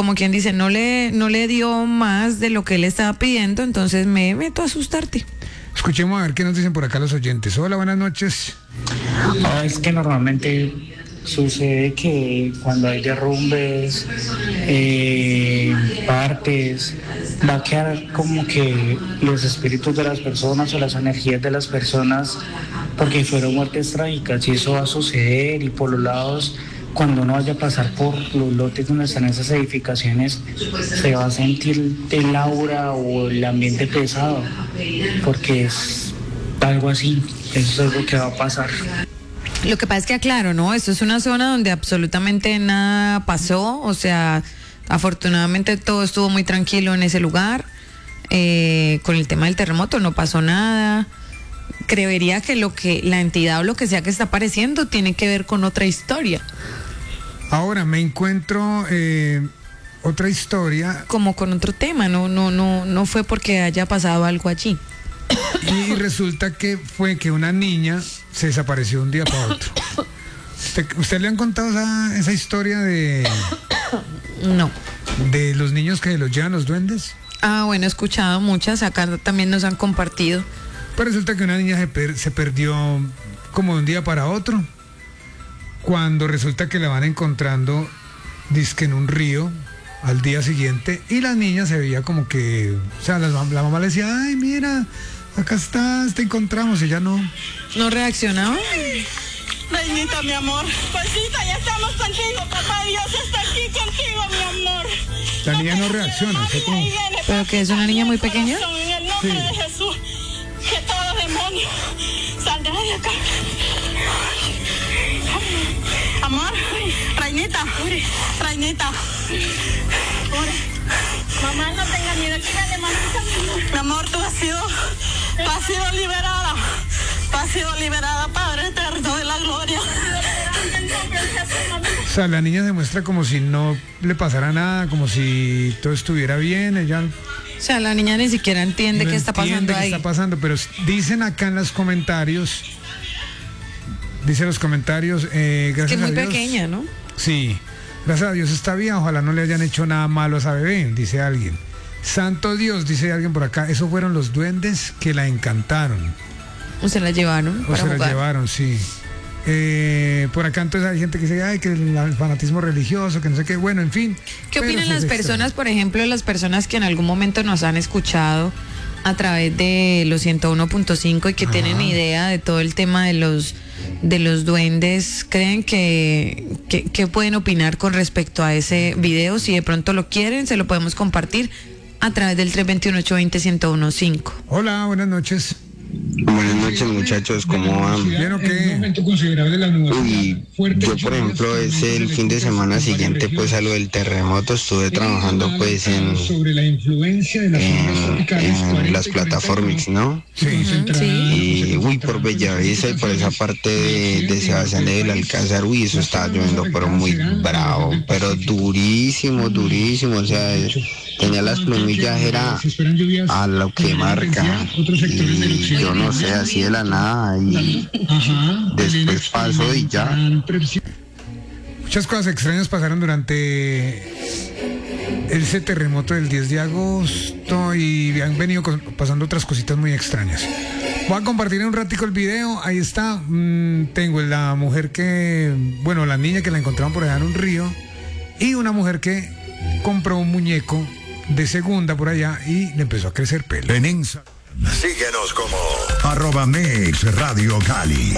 como quien dice, no le dio más de lo que él estaba pidiendo, entonces me meto a asustarte. Escuchemos a ver qué nos dicen por acá los oyentes. Hola, buenas noches. Es que normalmente sucede que cuando hay derrumbes, partes, va a quedar como que los espíritus de las personas o las energías de las personas, porque fueron muertes trágicas, y eso va a suceder. Y por los lados, cuando uno vaya a pasar por los lotes donde están esas edificaciones, se va a sentir el aura o el ambiente pesado, porque es algo así, eso es algo que va a pasar. Lo que pasa es que, aclaro, ¿no? Esto es una zona donde absolutamente nada pasó, o sea, afortunadamente todo estuvo muy tranquilo en ese lugar. Con el tema del terremoto no pasó nada. Creería que la entidad o lo que sea que está apareciendo tiene que ver con otra historia. Ahora me encuentro otra historia. Como con otro tema, no fue porque haya pasado algo allí. Y resulta que fue que una niña se desapareció un día para otro. ¿Usted le han contado esa historia de... No. de los niños que los llevan los duendes? Bueno, he escuchado muchas, acá también nos han compartido. Pues resulta que una niña se perdió como de un día para otro, cuando resulta que la van encontrando dizque en un río al día siguiente, y la niña se veía como que, o sea, la mamá le decía, ay, mira, acá estás, te encontramos, y ella no reaccionaba. Reinita, mi amor, Pasita, ya estamos contigo, papá Dios está aquí contigo, mi amor. La niña no reacciona, ¿sí? ¿Pero que es una niña muy pequeña? En el nombre de Jesús, que todo demonio saldrá de acá. Amor, Reinita. Mamá, no tenga miedo, tírale, mamita. Mi amor, tú has sido liberada. Tú has sido liberada, Padre eterno de la gloria. O sea, la niña se muestra como si no le pasara nada, como si todo estuviera bien, ella... O sea, la niña ni siquiera entiende qué está pasando ahí. Qué está pasando, pero dicen acá en los comentarios, gracias es que es muy pequeña, ¿no? Sí, gracias a Dios está bien, ojalá no le hayan hecho nada malo a esa bebé, dice alguien. Santo Dios, dice alguien por acá, esos fueron los duendes que la encantaron. ¿O se la llevaron? O se la llevaron, sí. Por acá entonces hay gente que dice, ay, que el fanatismo religioso, que no sé qué, bueno, en fin. ¿Qué opinan las personas, por ejemplo, las personas que en algún momento nos han escuchado a través de los 101.5 y que tienen idea de todo el tema de los duendes? ¿Creen que pueden opinar con respecto a ese video? Si de pronto lo quieren, se lo podemos compartir a través del 321-820-1015. Hola, buenas noches. Buenas noches, muchachos, ¿cómo van? ¿Bien o qué? Uy, yo por ejemplo el fin de semana siguiente pues a lo del terremoto estuve trabajando pues en las plataformas, ¿no? Sí. Y uy, por Bellavista y por esa parte de Sebastián de Belalcázar, uy, eso estaba lloviendo pero muy bravo, pero durísimo, o sea, tenía las plumillas, era a lo que marca, y yo no sé, así de la nada, y después pasó y ya. Muchas cosas extrañas pasaron durante ese terremoto del 10 de agosto y han venido pasando otras cositas muy extrañas. Voy a compartir en un ratico el video, ahí está. Tengo la mujer la niña que la encontraron por allá en un río, y una mujer que compró un muñeco de segunda por allá y le empezó a crecer pelo. Síguenos como @MixRadio Cali.